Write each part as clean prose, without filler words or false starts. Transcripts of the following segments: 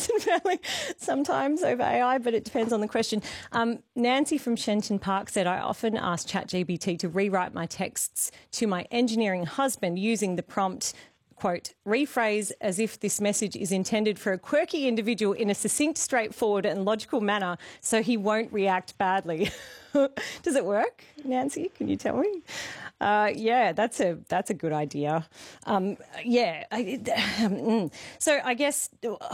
friends and family sometimes over AI, but it depends on the question. Nancy from Shenton Park said, I often ask ChatGPT to rewrite my texts to my engineering husband using the prompt, quote, rephrase as if this message is intended for a quirky individual in a succinct, straightforward and logical manner so he won't react badly. Does it work, Nancy? Can you tell me? Yeah, that's a good idea. So I guess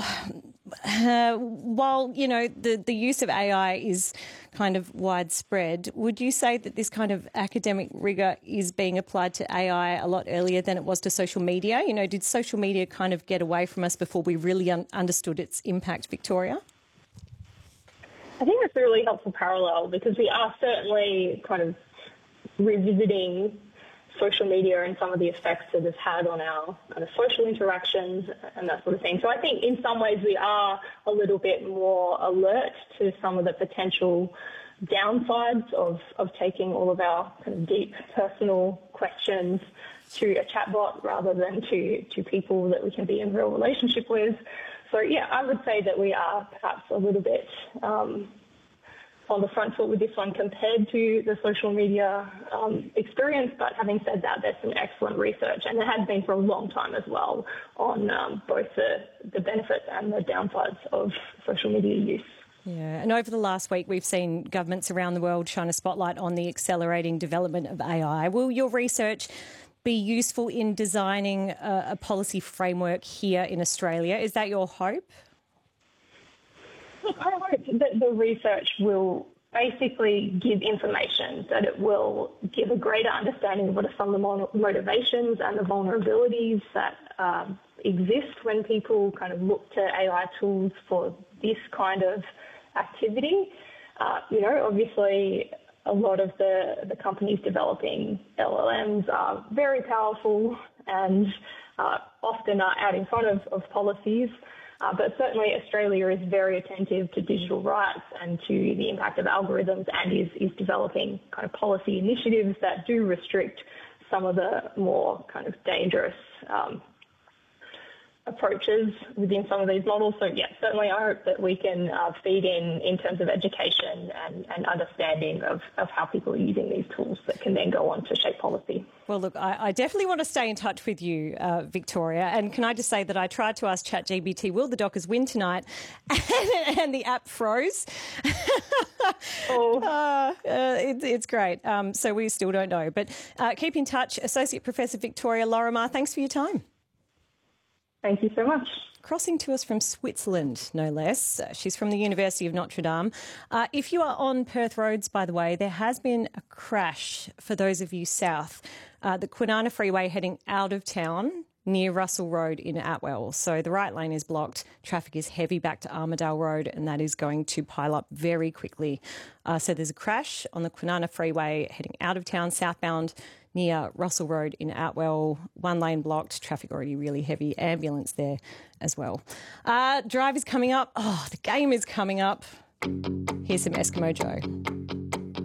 while, you know, the use of AI is kind of widespread, would you say that this kind of academic rigour is being applied to AI a lot earlier than it was to social media? You know, did social media kind of get away from us before we really understood its impact, Victoria? I think that's a really helpful parallel because we are certainly kind of revisiting social media and some of the effects that it's had on our kind of social interactions and that sort of thing. So I think in some ways we are a little bit more alert to some of the potential downsides of taking all of our kind of deep personal questions to a chatbot rather than to people that we can be in real relationship with. So, yeah, I would say that we are perhaps a little bit on the front foot with this one compared to the social media experience. But having said that, there's some excellent research, and there has been for a long time as well, on both the benefits and the downsides of social media use. Yeah, and over the last week, we've seen governments around the world shine a spotlight on the accelerating development of AI. Will your research be useful in designing a policy framework here in Australia? Is that your hope? Look, I hope that the research will basically give information, that it will give a greater understanding of what are some of the motivations and the vulnerabilities that exist when people kind of look to AI tools for this kind of activity. Obviously, a lot of the companies developing LLMs are very powerful and often are out in front of policies. But certainly Australia is very attentive to digital rights and to the impact of algorithms and is developing kind of policy initiatives that do restrict some of the more kind of dangerous approaches within some of these models. So, yeah, certainly I hope that we can feed in terms of education and understanding of how people are using these tools that can then go on to shape policy. Well, look, I definitely want to stay in touch with you, Victoria. And can I just say that I tried to ask ChatGPT, will the Dockers win tonight? And the app froze. It's great. So we still don't know. But keep in touch. Associate Professor Victoria Lorimer, thanks for your time. Thank you so much. Crossing to us from Switzerland, no less. She's from the University of Notre Dame. If you are on Perth roads, by the way, there has been a crash for those of you south. The Kwinana Freeway heading out of town near Russell Road in Atwell. So the right lane is blocked. Traffic is heavy back to Armidale Road, and that is going to pile up very quickly. So there's a crash on the Kwinana Freeway heading out of town southbound near Russell Road in Atwell. One lane blocked, traffic already really heavy, ambulance there as well. Drive is coming up. Oh, the game is coming up. Here's some Eskimo Joe.